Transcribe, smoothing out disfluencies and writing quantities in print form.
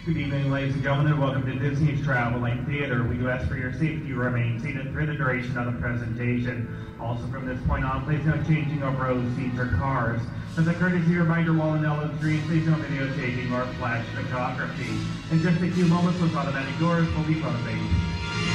Good evening, ladies and gentlemen, and welcome to Disney's Travel and Theater. We do ask for your safety to remain seated through the duration of the presentation. Also, from this point on, please no changing of rows, seats, or cars. As a courtesy reminder, while in Ellen Green, please no videotaping or flash photography. In just a few moments, those automatic doors will be closing.